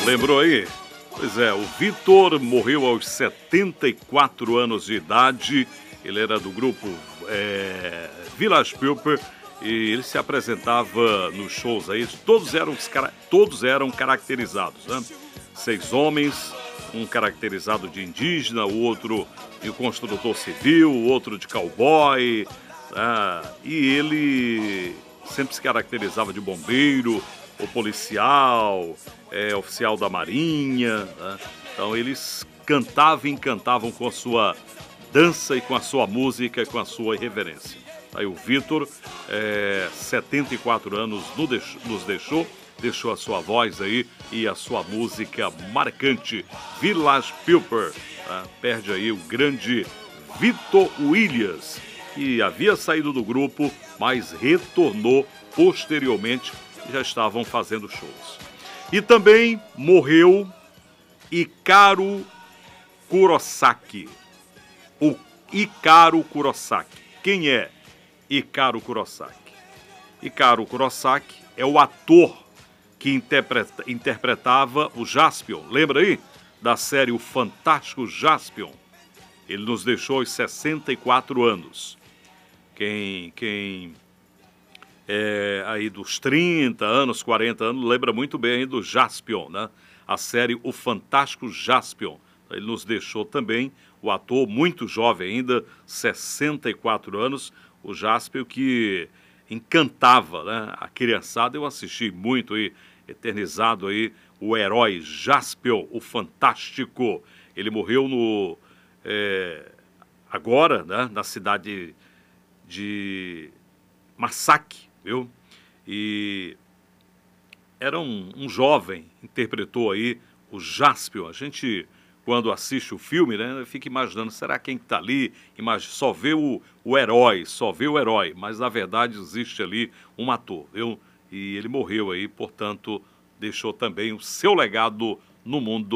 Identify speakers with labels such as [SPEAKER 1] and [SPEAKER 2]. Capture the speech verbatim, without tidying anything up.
[SPEAKER 1] Lembrou aí? Pois é, o Vitor morreu aos setenta e quatro anos de idade. Ele era do grupo é, Village People e ele se apresentava nos shows aí. Todos eram, todos eram caracterizados, né? Seis homens, um caracterizado de indígena, o outro de construtor civil, o outro de cowboy. Ah, e ele sempre se caracterizava de bombeiro, ou policial, é, oficial da marinha, né? Então eles cantavam e encantavam com a sua dança e com a sua música e com a sua irreverência. Aí o Vitor, é, setenta e quatro anos, nos deixou, deixou a sua voz aí e a sua música marcante, Village People, né? Perde aí o grande Vitor Williams, que havia saído do grupo, mas retornou posteriormente. Já estavam fazendo shows. E também morreu Ikaro Kurosaki. O Ikaro Kurosaki. Quem é Ikaro Kurosaki? Ikaro Kurosaki é o ator que interpreta, interpretava o Jaspion. Lembra aí? Da série O Fantástico Jaspion. Ele nos deixou aos sessenta e quatro anos. Quem... quem É, aí dos trinta anos, quarenta anos, lembra muito bem aí do Jaspion, né? A série O Fantástico Jaspion. Ele nos deixou também, o ator muito jovem ainda, sessenta e quatro anos, o Jaspion que encantava, né? A criançada. Eu assisti muito aí, eternizado aí, o herói Jaspion, o Fantástico. Ele morreu no, é, agora, né? Na cidade de Masaki, viu? E era um, um jovem, interpretou aí o Jaspion. A gente, quando assiste o filme, né, fica imaginando, será quem está ali? Imagina, só vê o, o herói, só vê o herói, mas na verdade existe ali um ator, viu? E ele morreu aí, portanto, deixou também o seu legado no mundo